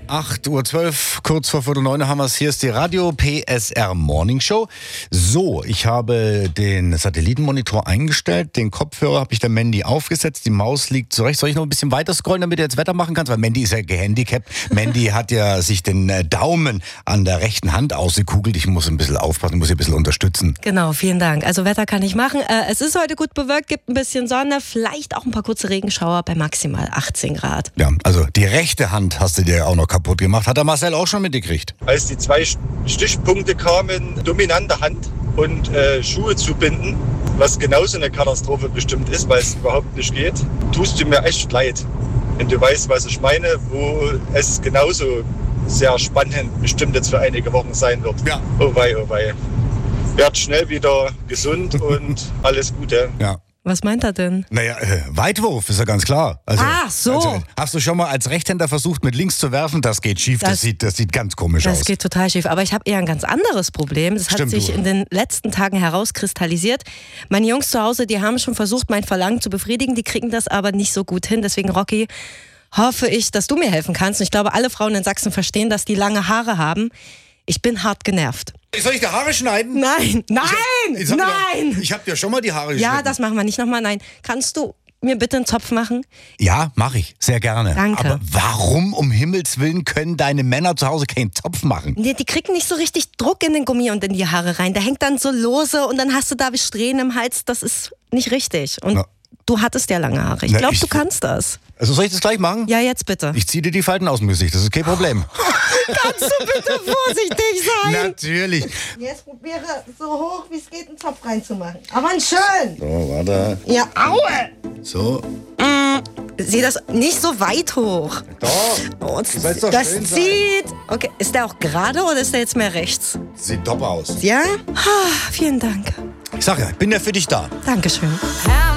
8:12 Uhr, kurz vor 8:45 haben wir es. Hier ist die Radio PSR Morning Show. So, ich habe den Satellitenmonitor eingestellt, den Kopfhörer habe ich der Mandy aufgesetzt, die Maus liegt zurecht. Soll ich noch ein bisschen weiter scrollen, damit du jetzt Wetter machen kannst? Weil Mandy ist ja gehandicapt. Mandy hat ja sich den Daumen an der rechten Hand ausgekugelt. Ich muss ein bisschen aufpassen, muss sie ein bisschen unterstützen. Genau, vielen Dank. Also Wetter kann ich machen. Es ist heute gut bewölkt, gibt ein bisschen Sonne, vielleicht auch ein paar kurze Regenschauer bei maximal 18 Grad. Ja, also die rechte Hand hast du dir auch noch kaputt gemacht. Hat der Marcel auch schon mitgekriegt? Als die 2 Stichpunkte kamen, dominante Hand und Schuhe zu binden, was genauso eine Katastrophe bestimmt ist, weil es überhaupt nicht geht, tust du mir echt leid. Wenn du weißt, was ich meine, wo es genauso sehr spannend bestimmt jetzt für einige Wochen sein wird. Ja. Oh wei, oh wei. Werd schnell wieder gesund und alles Gute. Ja. Was meint er denn? Naja, Weitwurf ist ja ganz klar. Also, so. Also, hast du schon mal als Rechtshänder versucht, mit links zu werfen? Das geht schief, das sieht ganz komisch aus. Das geht total schief. Aber ich habe eher ein ganz anderes Problem. Das hat sich in den letzten Tagen herauskristallisiert. Meine Jungs zu Hause, die haben schon versucht, mein Verlangen zu befriedigen. Die kriegen das aber nicht so gut hin. Deswegen, Rocky, hoffe ich, dass du mir helfen kannst. Und ich glaube, alle Frauen in Sachsen verstehen, dass die lange Haare haben. Ich bin hart genervt. Soll ich die Haare schneiden? Nein! Ich hab dir schon mal die Haare geschnitten. Ja, das machen wir nicht nochmal. Nein. Kannst du mir bitte einen Zopf machen? Ja, mache ich. Sehr gerne. Danke. Aber warum um Himmels Willen können deine Männer zu Hause keinen Zopf machen? Nee, die kriegen nicht so richtig Druck in den Gummi und in die Haare rein. Der hängt dann so lose und dann hast du da Strähnen im Hals. Das ist nicht richtig. Und du hattest ja lange Haare. Ich glaube, du kannst das. Also soll ich das gleich machen? Ja, jetzt bitte. Ich ziehe dir die Falten aus dem Gesicht, das ist kein Problem. Kannst du bitte vorsichtig sein? Natürlich. Jetzt probiere so hoch wie es geht einen Zopf reinzumachen. Aber einen schön. So, warte. Ja, aue. So. Sieh das nicht so weit hoch. Doch. Oh, doch das schön zieht. Okay, ist der auch gerade oder ist der jetzt mehr rechts? Sieht top aus. Ja? Vielen Dank. Ich sag ja, ich bin ja für dich da. Dankeschön. Ja.